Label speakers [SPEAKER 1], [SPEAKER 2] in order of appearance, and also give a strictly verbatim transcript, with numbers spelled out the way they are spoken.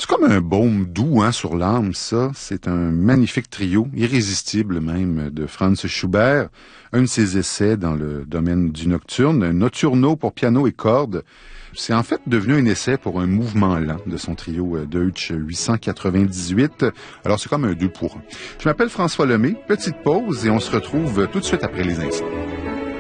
[SPEAKER 1] C'est comme un baume doux hein, sur l'âme, ça. C'est un magnifique trio, irrésistible même, de Franz Schubert. Un de ses essais dans le domaine du nocturne, un nocturno pour piano et cordes. C'est en fait devenu un essai pour un mouvement lent de son trio Deutsch huit cent quatre-vingt-dix-huit. Alors c'est comme un deux pour un. Je m'appelle François Lemay. Petite pause et on se retrouve tout de suite après les instants.